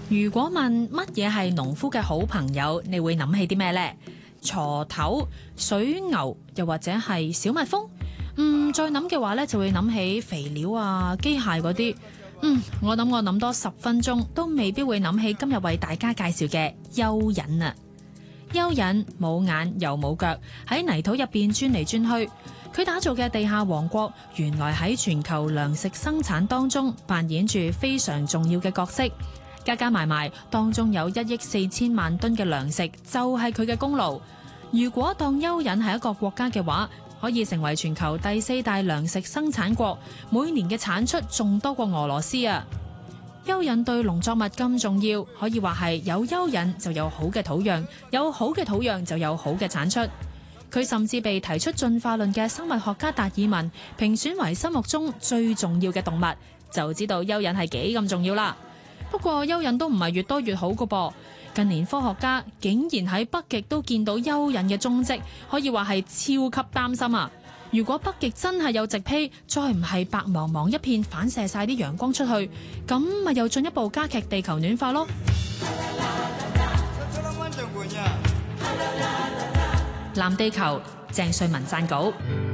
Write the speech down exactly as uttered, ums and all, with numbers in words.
如果問乜嘢係農夫嘅好朋友，你會諗起啲咩呢？鋤頭、水牛，又或者係小蜜蜂？嗯，再諗嘅話咧，就會諗起肥料啊、機械嗰啲。嗯，我諗我諗多十分鐘都未必會諗起今日為大家介紹嘅蚯蚓啊！蚯蚓冇眼又冇腳，喺泥土入邊轉嚟轉去。佢打造嘅地下王國，原來喺全球糧食生產當中扮演住非常重要嘅角色。加加埋埋，當中有一億四千萬噸嘅糧食，就係佢嘅功勞。如果當蚯蚓係一個國家嘅話，可以成為全球第四大糧食生產國，每年嘅產出仲多過俄羅斯啊！蚯蚓對農作物咁重要，可以話係有蚯蚓就有好嘅土壤，有好嘅土壤就有好嘅產出。佢甚至被提出進化論嘅生物學家達爾文評選為心目中最重要嘅動物，就知道蚯蚓係幾咁重要啦。不過蚯蚓都唔係越多越好㗎噃，近年科學家竟然喺北極都見到蚯蚓嘅蹤跡，可以話係超級擔心啊！如果北極真係有植被，再唔係白茫茫一片反射晒啲陽光出去，咁咪又進一步加劇地球暖化咯。藍地球，鄭瑞文撰稿。